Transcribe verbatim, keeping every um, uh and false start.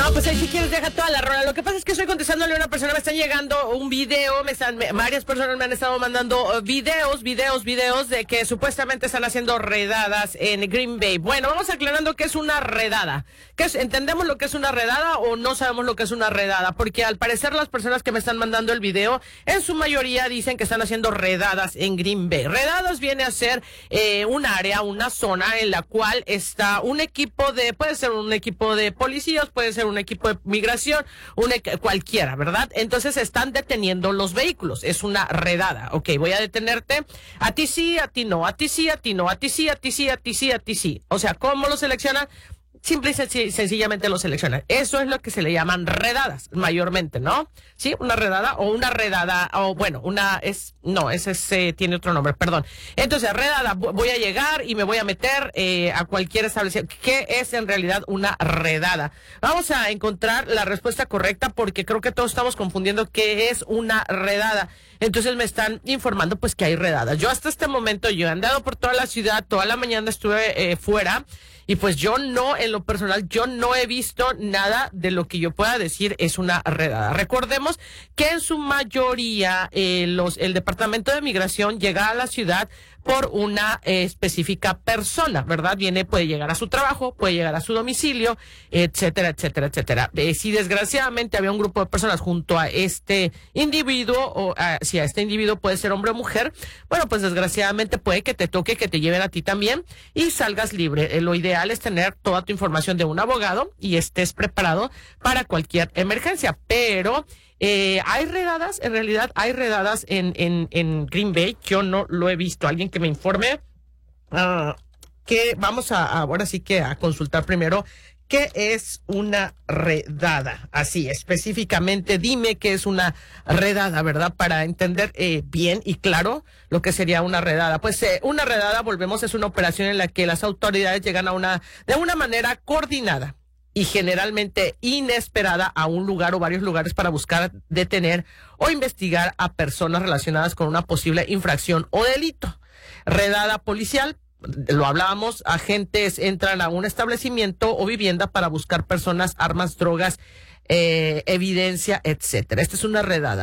No, pues ahí si quieres deja toda la rola. Lo que pasa es que estoy contestándole a una persona, me está llegando un video, me están, me, varias personas me han estado mandando uh, videos, videos, videos de que supuestamente están haciendo redadas en Green Bay. Bueno, vamos aclarando qué es una redada. ¿Qué es, ¿Entendemos lo que es una redada o no sabemos lo que es una redada? Porque al parecer las personas que me están mandando el video, en su mayoría dicen que están haciendo redadas en Green Bay. Redadas viene a ser eh, un área, una zona en la cual está un equipo de, puede ser un equipo de policías, puede ser un equipo de migración, un cualquiera, ¿verdad? Entonces están deteniendo los vehículos, es una redada. Ok, voy a detenerte, a ti sí, a ti no, a ti sí, a ti no, a ti sí, a ti sí, a ti sí, a ti sí. O sea, ¿cómo lo seleccionan? Simple y senc- sencillamente lo seleccionan. Eso es lo que se le llaman redadas, mayormente, ¿no? Sí, una redada o una redada, o bueno, una es, no, ese es, eh, tiene otro nombre, perdón. Entonces, redada, voy a llegar y me voy a meter eh, a cualquier establecimiento. ¿Qué es en realidad una redada? Vamos a encontrar la respuesta correcta porque creo que todos estamos confundiendo qué es una redada. Entonces me están informando pues que hay redadas. Yo hasta este momento, yo he andado por toda la ciudad, toda la mañana estuve eh, fuera. Y pues yo no, en lo personal, yo no he visto nada de lo que yo pueda decir es una redada. Recordemos que en su mayoría eh, los el Departamento de Migración llega a la ciudad por una eh, específica persona, ¿verdad? Viene, puede llegar a su trabajo, puede llegar a su domicilio, etcétera, etcétera, etcétera. Eh, si desgraciadamente había un grupo de personas junto a este individuo, o a, si a este individuo puede ser hombre o mujer, bueno, pues desgraciadamente puede que te toque, que te lleven a ti también y salgas libre. Eh, lo ideal es tener toda tu información de un abogado y estés preparado para cualquier emergencia, pero Eh, hay redadas, en realidad hay redadas en, en, en Green Bay. Yo no lo he visto. Alguien que me informe. Uh, que vamos a, ahora sí que a consultar primero. ¿Qué es una redada? Así, específicamente, dime qué es una redada, ¿verdad? Para entender eh, bien y claro lo que sería una redada. Pues eh, una redada, volvemos, es una operación en la que las autoridades llegan a una, de una manera coordinada y generalmente inesperada a un lugar o varios lugares para buscar, detener o investigar a personas relacionadas con una posible infracción o delito. Redada policial, lo hablábamos, agentes entran a un establecimiento o vivienda para buscar personas, armas, drogas, eh, evidencia, etcétera. Esta es una redada.